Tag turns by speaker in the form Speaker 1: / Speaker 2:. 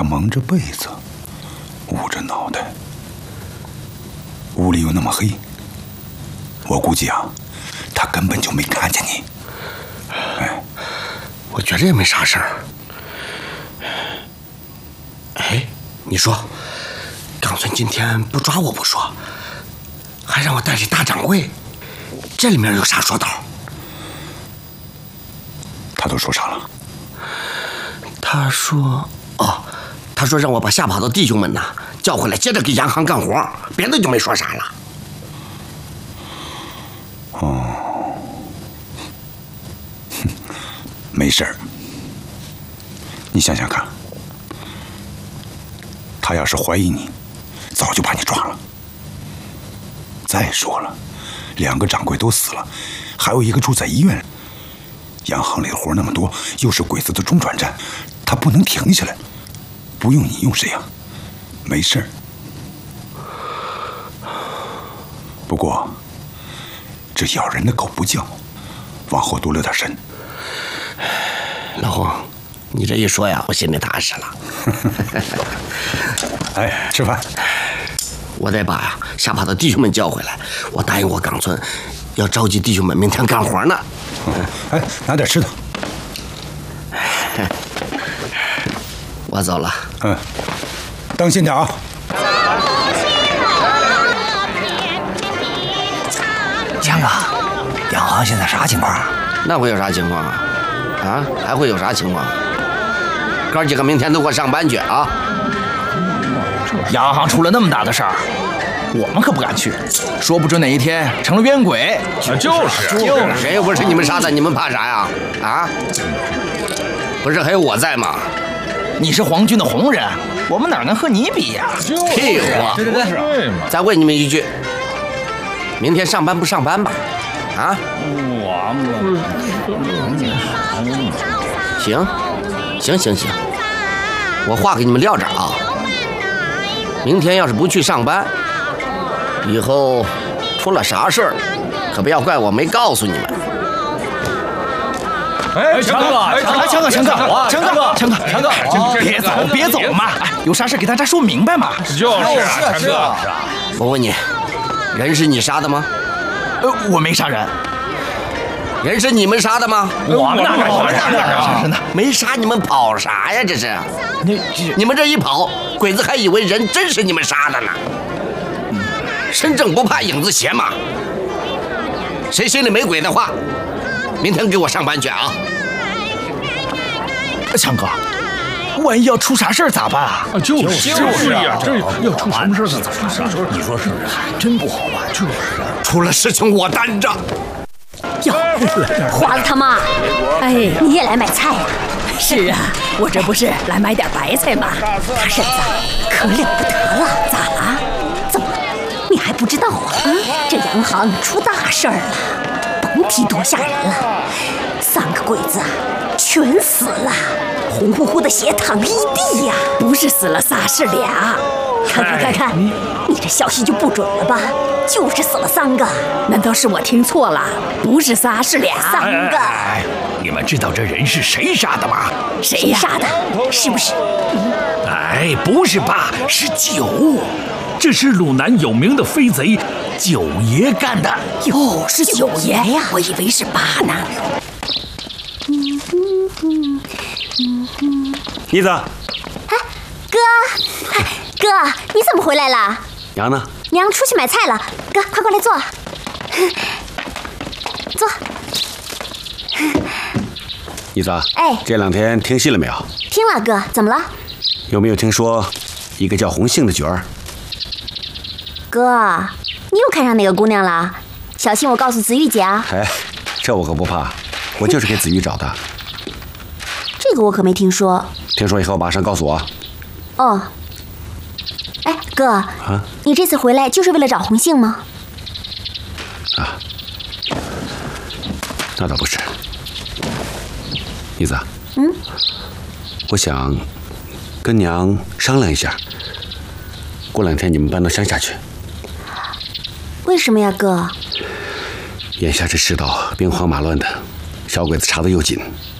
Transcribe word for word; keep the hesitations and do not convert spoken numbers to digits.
Speaker 1: 他蒙着被子，捂着脑袋，屋里又那么黑，我估计啊，他根本就没看见你。哎，
Speaker 2: 我觉着也没啥事儿。哎，你说，冈村今天不抓我不说，还让我带去大掌柜，这里面有啥说道？
Speaker 1: 他都说啥了？
Speaker 2: 他说，哦，他说让我把吓跑的弟兄们呐叫回来，接着给洋行干活，别的就没说啥了。
Speaker 1: 哦，哼，没事儿。你想想看，他要是怀疑你，早就把你抓了。再说了，两个掌柜都死了，还有一个住在医院。洋行里的活那么多，又是鬼子的中转站，他不能停下来。不用你用谁呀？没事儿。不过，这咬人的狗不叫，往后多留点神。
Speaker 2: 老洪，你这一说呀，我心里踏实了。
Speaker 1: 哎，吃饭。
Speaker 2: 我得把呀吓跑的弟兄们叫回来。我答应过冈村，要召集弟兄们明天干活呢。
Speaker 1: 哎，拿点吃的。
Speaker 2: 我走了。
Speaker 1: 嗯，当心点啊。
Speaker 3: 强哥，洋行现在啥情况？
Speaker 2: 那会有啥情况啊？啊，还会有啥情况？哥几个明天都给我上班去啊！
Speaker 3: 洋行出了那么大的事儿，我们可不敢去，说不准哪一天成了冤鬼。
Speaker 4: 啊，就是
Speaker 2: 就是，谁又不是你们杀的？你们怕啥呀？啊？不是还有我在吗？
Speaker 3: 你是皇军的红人，我们哪能和你比呀？
Speaker 2: 屁话！
Speaker 3: 对对对，
Speaker 4: 对嘛！
Speaker 2: 再问你们一句，明天上班不上班吧？啊？
Speaker 4: 我们
Speaker 2: 行，行行行，我话给你们撂这儿啊。明天要是不去上班，以后出了啥事儿，可不要怪我没告诉你们。
Speaker 4: 哎，强哥，
Speaker 3: 哎，强哥，强哥，强哥，强哥，强哥，别走，别走嘛！哎，有啥事给大家说明白嘛。
Speaker 4: 就是啊，强哥。
Speaker 2: 我问你，人是你杀的吗？
Speaker 3: 呃，我没杀人。
Speaker 2: 人是你们杀的吗？
Speaker 3: 我们哪敢杀人？真的
Speaker 2: 没杀，你们跑啥呀？这是，
Speaker 3: 那
Speaker 2: 你们这一跑，鬼子还以为人真是你们杀的呢。身正不怕影子斜嘛。谁心里没鬼的话，明天给我上班去啊！
Speaker 3: 强哥，万一要出啥事儿咋办啊？
Speaker 4: 就是就是呀，这要出什么事儿咋办？
Speaker 3: 你说是不是？真不好办。就是啊，
Speaker 2: 出了事情我担着。
Speaker 5: 哟，花子他妈，哎，你也来买菜呀？是啊，我这不是来买点白菜吗？他婶子可了不得了，咋了？怎么，你还不知道啊？这洋行出大事儿了，甭提多吓人了。三个鬼子啊，全死了，红乎乎的血淌一地呀！不是死了仨是俩，看看看看，你这消息就不准了吧？就是死了三个，难道是我听错了？不是仨是俩，三个。
Speaker 3: 哎，你们知道这人是谁杀的吗？
Speaker 5: 谁杀的？是不是？
Speaker 6: 哎，不是八，是九。这是鲁南有名的飞贼九爷干的。
Speaker 5: 哟，是九爷呀！我以为是八呢。
Speaker 2: 妮子，
Speaker 5: 哎，哥，哎，哥，你怎么回来了？
Speaker 2: 娘呢？
Speaker 5: 娘出去买菜了。哥，快过来坐。坐。
Speaker 2: 妮子，
Speaker 5: 哎，
Speaker 2: 这两天听戏了没有？
Speaker 5: 听了，哥，怎么了？
Speaker 2: 有没有听说一个叫红杏的角儿？
Speaker 5: 哥，你又看上哪个姑娘了？小心我告诉子玉姐啊！
Speaker 2: 哎，这我可不怕，我就是给子玉找的。
Speaker 5: 这个我可没听说。
Speaker 2: 听说以后马上告诉我。
Speaker 5: 哦。哎，哥，
Speaker 2: 啊，
Speaker 5: 你这次回来就是为了找红杏吗？
Speaker 2: 啊，那倒不是。妮子，
Speaker 5: 嗯，
Speaker 2: 我想跟娘商量一下，过两天你们搬到乡下去。
Speaker 5: 为什么呀，哥？
Speaker 2: 眼下这世道兵荒马乱的，小鬼子查得又紧，